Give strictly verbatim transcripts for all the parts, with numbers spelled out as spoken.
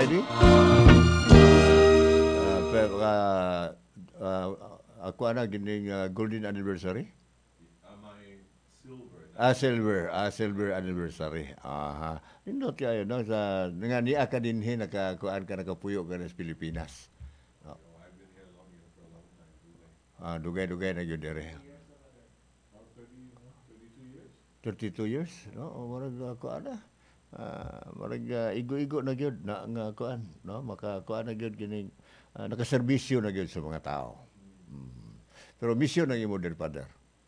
Friday. Uh, pero uh, uh, ako ana gining uh, golden anniversary. Ah, silver. Ah, silver anniversary. Aha. Nindot kayo, no? Sa, nga niya ka din hin, nakakuan ka, nakapuyo ka sa Pilipinas. Oh. Ah, dugay-dugay na yun dire. thirty-two years? No? O, marag ako ana. Ah, marag uh, igo-igo na gyud na nga kuan, no? Makakuan na gyud kining uh, nakaserbisyo na gyud sa mga tao. Mm. Pero misyon ang imo der Father.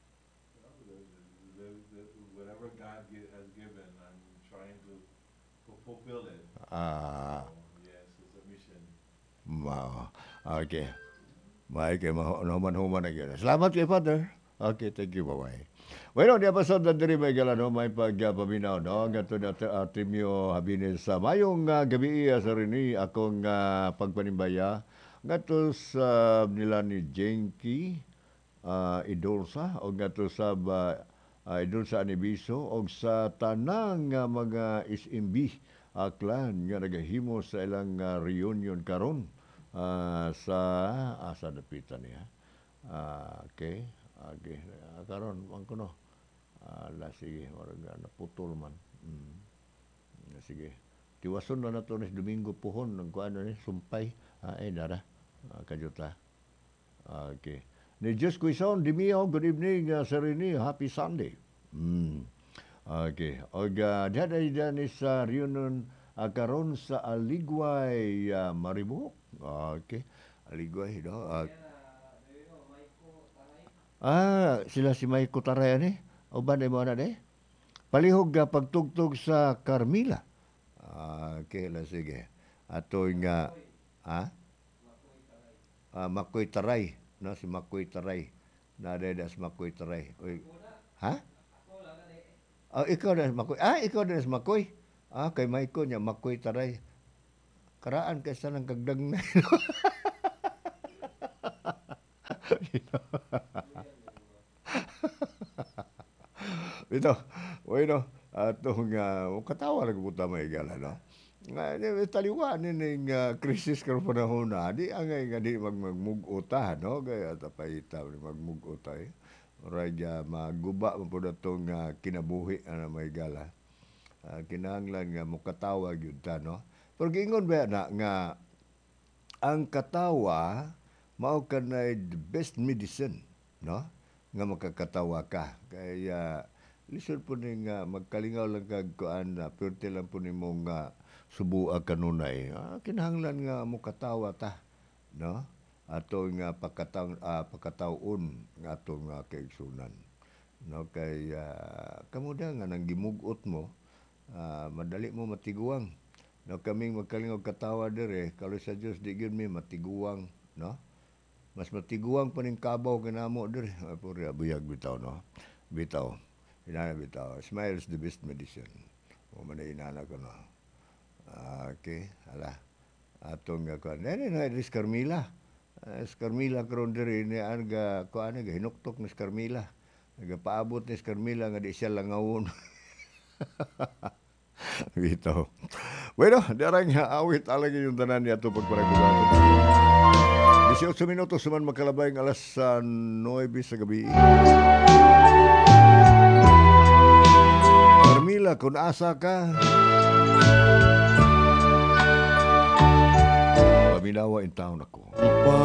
Ah, ma okay. May kay mahuman-human na gyud. Salamat kay Father. Okay, thank you. Bye-bye. Bueno, di episode na diri may gala no, may pagpaminaw no, gato na uh, Timio Habines sa mayong uh, gabi uh, sa rini akong uh, pagpanimbaya gato sa nila ni Jenky uh, Idolsa o gato sa uh, uh, Idolsa Anibiso o sa tanang uh, mga S M B uh, clan nga nagahimo sa ilang uh, reunion karon uh, sa asa dapitan niya. Uh, okay. Okay. Uh, karon ang kuno. Ala, sige, marag naputol man. Mm. Sige. Tiwason na nato ni Domingo Puhon ng kuano ni sumpay. Ah, eh dara. Ah, kajuta. Okay. Ni Just Quison, Dimio, good evening, uh, Sir Rini, happy Sunday. Mm. Okay. Og uh, dada dyan sa reunion uh, karon sa Aligway, uh, Maribo. Okay. Aligway, no? Uh, ah, sila si May Kutaraya ni? O ba na mo na de? Palihog nga pagtugtog sa Carmila. Ah, okay, la sige. Ato nga ha? Ah, Makoy Taray, no si Makoy Taray. Na dedas Makoy Taray. Oy. Ha? Oh, ikaw na Makoy. Ah, ikaw na si Makoy. Ah, kay Maiko nya Makoy Taray. Karaan kay sa nang kagdag na. Ito, bueno, atong uh, katawa lang po may gala, no? Nga, taliwa ni ning uh, krisis karon panahon na, di angay nga di mag magmuguta, no? Kaya tapayita ni magmuguta eh. Raja maguba mo po datong uh, kinabuhi ana may gala. Uh, kinahanglan nga mo katawa gyud ta, no? Pero giingon ba na nga ang katawa mao kanay the best medicine, no? Nga makakatawa ka. Kaya lisod po ni nga magkalingaw lang kag kuan na pwerte lang po nimo nga subuag kanunay. Ah, kinahanglan nga mo katawa ta, no? Ato nga pagkataw uh, pagkatawon nga ato nga kaigsunan. No kay uh, kamuda nga nang gimugot mo, uh, madali mo matiguang. No kaming magkalingaw katawa dire, kalo sa Dios di gyud mi matiguang, no? Mas matiguang pa ning kabaw kanamo dire. Puri abuyag bitaw, no? Bitaw. Inana bitaw. Smile is the best medicine. O man inana ko no. Ah, okay. Ala. Atong nga ko. Nene na is Carmila. Uh, is Carmila karon diri ni aga ko ana ga hinuktok ni Carmila. Nagapaabot ni Carmila nga di siya langawon. Bitaw. Bueno, darang awit alagi yung tanan niya ito pagparagulan. eighteen minutos suman makalabay ng alas uh, nine sa gabi. Carmila, kung asa ka, paminawa in town ako.